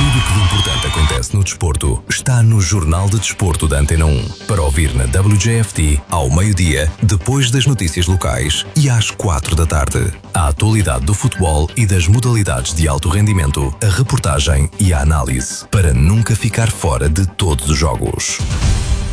Tudo o que de importante acontece no desporto está no Jornal de Desporto da Antena 1. Para ouvir na WJFT, ao meio-dia, depois das notícias locais e às 4 da tarde. A atualidade do futebol e das modalidades de alto rendimento, a reportagem e a análise, para nunca ficar fora de todos os jogos.